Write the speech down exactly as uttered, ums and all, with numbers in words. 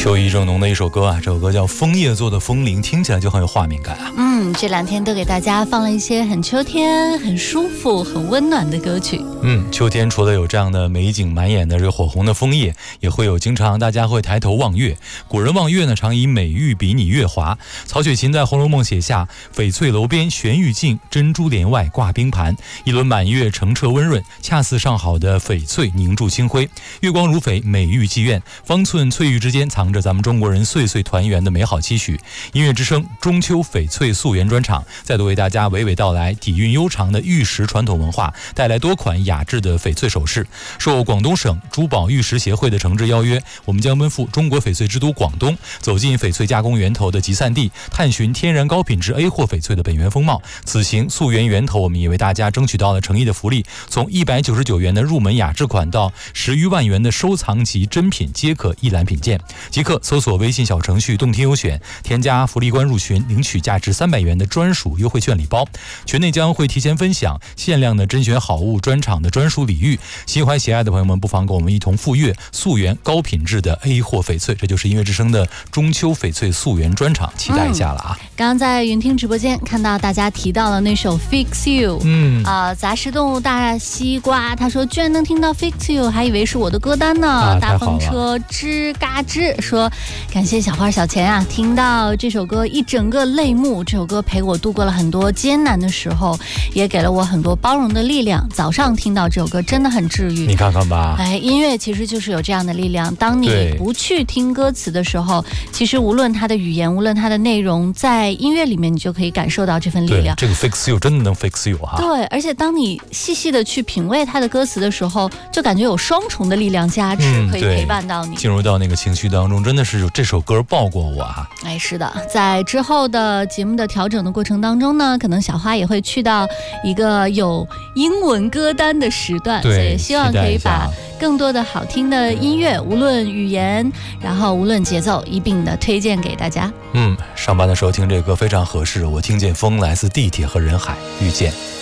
秋意正浓的一首歌啊，这首歌叫《枫叶做的风铃》，听起来就很有画面感啊。 嗯，这两天都给大家放了一些很秋天、很舒服、很温暖的歌曲。 嗯，秋天除了有这样的美景满眼的这个火红的枫叶，也会有经常大家会抬头望月。古人望月呢，常以美玉比拟月华。曹雪芹在《红楼梦》写下：翡翠楼边悬玉镜，珍珠帘外挂冰盘。一轮满月澄澈温润，恰似上好的翡翠凝铸清辉，月光如翡，美玉妓院，方寸翠玉之间藏着咱们中国人岁岁团圆的美好期许。音乐之声中秋翡翠溯源专场，再度为大家娓娓道来底蕴悠长的玉石传统文化，带来多款雅致的翡翠首饰。受广东省珠宝玉石协会的诚挚邀约，我们将奔赴中国翡翠之都广东，走进翡翠加工源头的集散地，探寻天然高品质 A 货翡翠的本源风貌。此行溯源源头，我们也为大家争取到了诚意的福利，从一百九十九元的入门雅致款到十余万元的收藏级珍品，皆可一览品鉴。即刻搜索微信小程序动听优选，添加福利官入群，领取价值三百元的专属优惠券礼包。群内将会提前分享限量的甄选好物、专场的专属礼遇。心怀喜爱的朋友们，不妨跟我们一同赴月溯源高品质的 A 货翡翠。这就是音乐之声的中秋翡翠溯源专场，期待一下了啊！ 嗯、刚刚在云听直播间看到大家提到了那首 Fix You， 嗯啊、呃，杂食动物大西瓜他说居然能听到 Fix You， 还以为是我的歌单呢。 啊、 大风车吱嘎吱说感谢小花小钱啊，听到这首歌一整个泪目，这首歌陪我度过了很多艰难的时候，也给了我很多包容的力量。早上听到这首歌真的很治愈， 你看看吧。 哎，音乐其实就是有这样的力量，当你不去听歌词的时候，其实无论它的语言，无论它的内容，在音乐里面你就可以感受到这份力量。 这个 fix you 真的能 fix you 哈。 对，而且当你细细的去品味它的歌词的时候，就感觉有双重的力量加持、嗯、可以陪伴到你， 进入到那个情绪当中，真的是有这首歌抱过我啊。 哎，是的，在之后的节目的调整的过程当中呢，可能小花也会去到一个有英文歌单的时段，所以希望可以把更多的好听的音乐，无论语言，然后无论节奏，一并的推荐给大家。 嗯，上班的时候听这歌非常合适。我听见风来自地铁和人海，遇见。